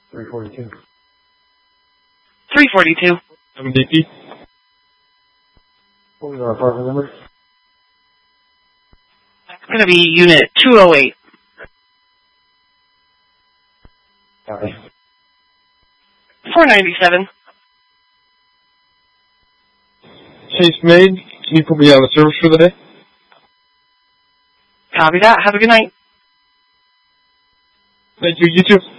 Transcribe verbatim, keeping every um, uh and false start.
three forty-two. three forty-two. seven D P. What was our apartment number? It's going to be unit two oh eight. Copy. four ninety-seven. Case made. Can you put me out of service for the day? Copy that. Have a good night. Thank you. You too.